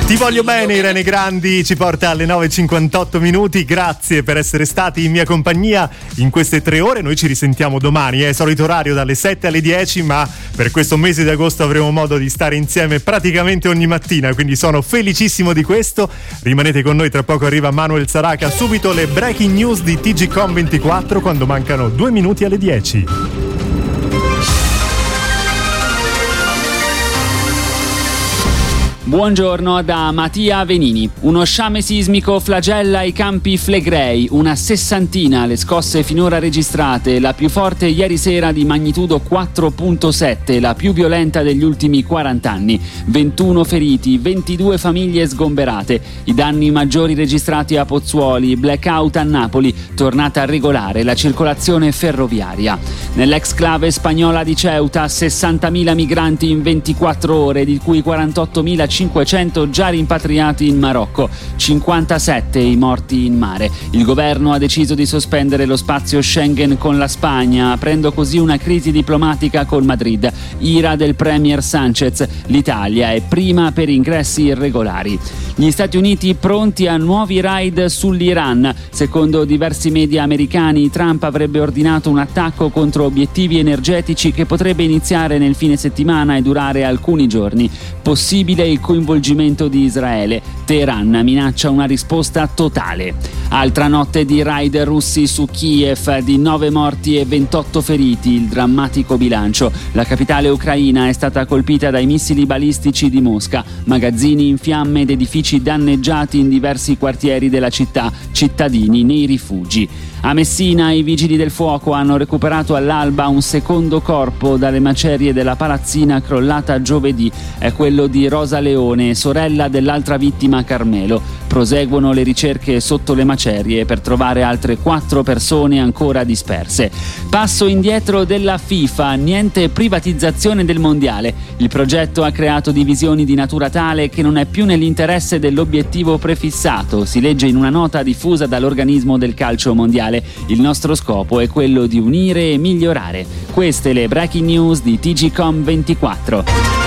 Ti voglio bene, Irene Grandi ci porta alle 9:58 minuti. Grazie per essere stati in mia compagnia in queste 3 ore. Noi ci risentiamo domani, solito orario dalle 7 alle 10, ma per questo mese di agosto avremo modo di stare insieme praticamente ogni mattina, quindi sono felicissimo di questo. Rimanete con noi, tra poco arriva Manuel Saraca, subito le breaking news di TGcom24 quando mancano 2 minuti alle 10. Buongiorno da Mattia Venini. Uno sciame sismico flagella i Campi Flegrei, una sessantina le scosse finora registrate, la più forte ieri sera di magnitudo 4.7, la più violenta degli ultimi 40 anni. 21 feriti, 22 famiglie sgomberate. I danni maggiori registrati a Pozzuoli, blackout a Napoli, tornata regolare la circolazione ferroviaria. Nell'exclave spagnola di Ceuta 60.000 migranti in 24 ore, di cui 48.500 già rimpatriati in Marocco, 57 i morti in mare. Il governo ha deciso di sospendere lo spazio Schengen con la Spagna, aprendo così una crisi diplomatica con Madrid. Ira del premier Sanchez, l'Italia è prima per ingressi irregolari. Gli Stati Uniti pronti a nuovi raid sull'Iran. Secondo diversi media americani, Trump avrebbe ordinato un attacco contro obiettivi energetici che potrebbe iniziare nel fine settimana e durare alcuni giorni. Possibile il coinvolgimento di Israele. Teheran minaccia una risposta totale. Altra notte di raid russi su Kiev, di 9 morti e 28 feriti, il drammatico bilancio. La capitale ucraina è stata colpita dai missili balistici di Mosca, magazzini in fiamme ed edifici danneggiati in diversi quartieri della città, cittadini nei rifugi. A Messina i vigili del fuoco hanno recuperato all'alba un secondo corpo dalle macerie della palazzina crollata giovedì. È quello di Rosa Leone, sorella dell'altra vittima Carmelo. Proseguono le ricerche sotto le macerie per trovare altre 4 persone ancora disperse. Passo indietro della FIFA, niente privatizzazione del mondiale. Il progetto ha creato divisioni di natura tale che non è più nell'interesse dell'obiettivo prefissato, si legge in una nota diffusa dall'organismo del calcio mondiale. Il nostro scopo è quello di unire e migliorare. Queste le breaking news di TGcom24.